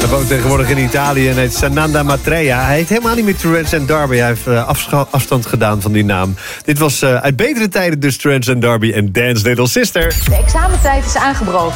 Hij woont tegenwoordig in Italië en heet Sananda Matrea. Hij heet helemaal niet meer Terence D'Arby. Hij heeft afstand gedaan van die naam. Dit was uit betere tijden dus Terence D'Arby en Dance Little Sister. De examentijd is aangebroken.